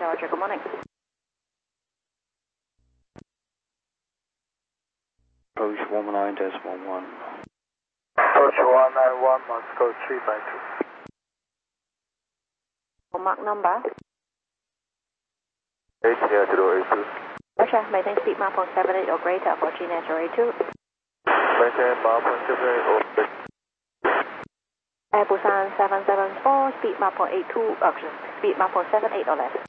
Roger, good morning. Approach 19.11. Approach 191, Moscow 352. Mark number. 8082. Roger, maintain speed map on 78 or greater for G-Net 2. Maintain map on 78 or greater. Air Busan 774, speed map on 82, speed map on 78 or less.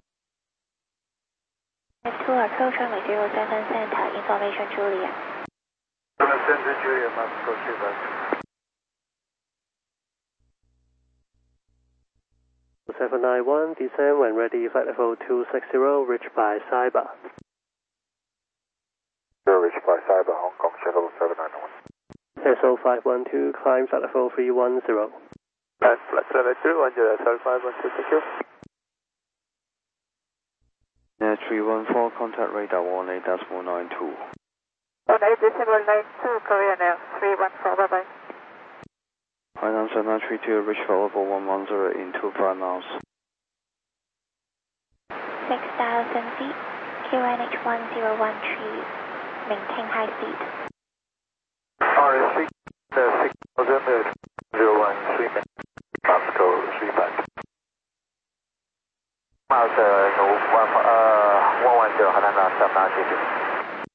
F2 approach runway 07 center, information Julia. Center Julia, Moscow 352. 791, descend when ready, flight level 260, reached by Saiba. Reached by Saiba, Hong Kong, shuttle 791. SO 512, climb flight level 310. And flight level 310, SO 512, thank you. Net 314, contact radar 18.92. 18.92, Korean Air 314, bye-bye. Hainan 7932, reach for level 110 in 25 miles. 6,000 feet, QNH 1013, maintain high speed. RS 6,000, 013, Moscow 35. Miles 110, Hainan 7932.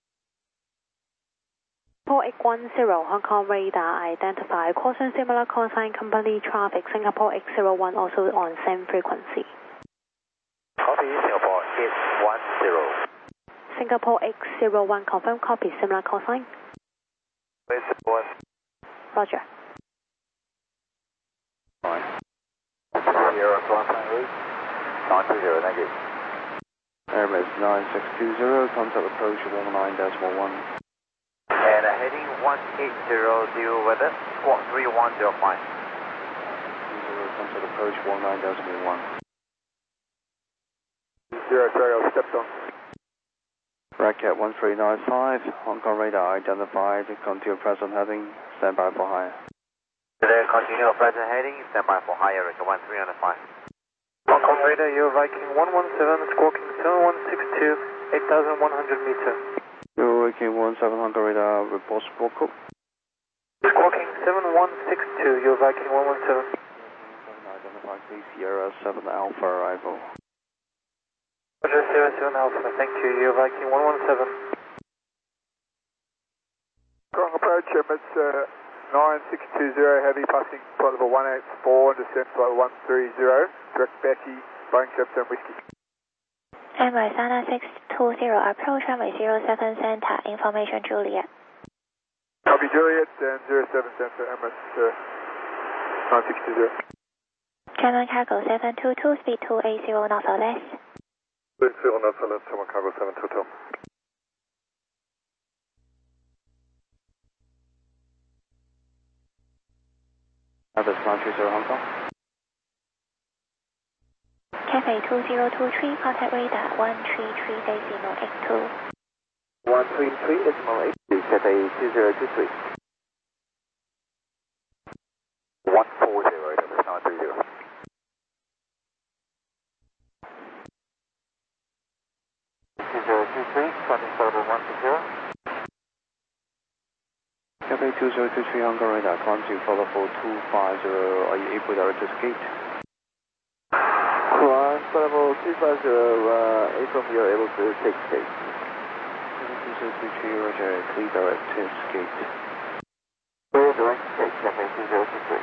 Singapore 810, Hong Kong radar identified. Caution similar call sign company traffic. Singapore 801 also on same frequency. Copy, Singapore 810. Singapore 801, confirm copy, similar call sign. 801. Roger. Fine. Sierra Flying Route 920, thank you. Airbus 9620, contact approach 19.1. And heading 1800 weather, squawk 3105. Contact approach 19.1. 0 stepped on. Racket 1395, Hong Kong radar identified, continue present heading, stand by for higher. Today, continue present heading, stand by for higher, Racket 1395. Hong Kong radar, you're Viking 117, squawking 7162, 8100 meters. You're Viking 1700 radar, report squawk. Squawking 7162, you're Viking 117. Identified Sierra 7 Alpha arrival. Roger, Sierra 7 Alpha, thank you, you're Viking 117. Strong approach, Emirates 9620, heavy passing flight level 184, descent flight 130, direct Betty, Boeing 77 Whiskey. Emirates 9620, approach runway 07 center, information Juliet. Copy Juliet and 07 center, Emirates 9620. German cargo 722, speed 280 knots or less. 280 knots or less, German cargo 722. Airbus 930 Hong Kong. Cathay 2023, contact radar 133.82. 133.82, Cathay 2023. 140, Airbus 930. Cathay 2023 Hong Kong radar, climb to follow for 250, are you able to direct this gate? Level 250, from here able to take stage. 2023 Roger, clear direct this gate. Clear direct stage, Cathay 2023.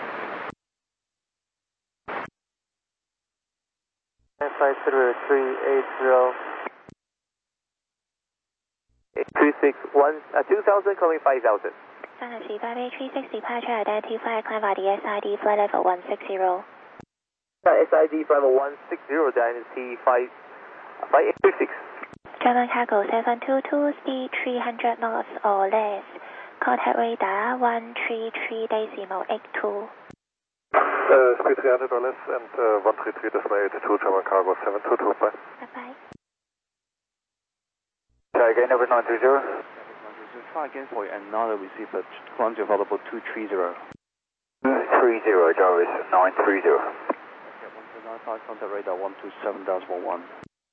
2000 calling 5000. Fantasy 5A36 departure identify, climb by the SID flight level 160. SID flight level 160, identity 5836. German cargo 722, speed 300 knots or less. Contact radar 133.82. Speed 300 or less and 133.82, German cargo 722, bye. Bye-bye. Try again, over 930. Try again for another receiver, climb to available 230. 230, Jarvis 930. Contact radar 127.1.